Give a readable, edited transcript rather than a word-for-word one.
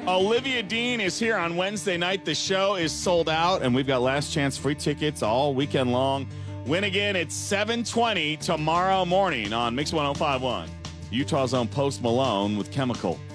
Olivia Dean is here on Wednesday night. The show is sold out, and we've got last chance free tickets all weekend long. Win again at 7:20 tomorrow morning on Mix 105.1. Utah's own Post Malone with Chemical.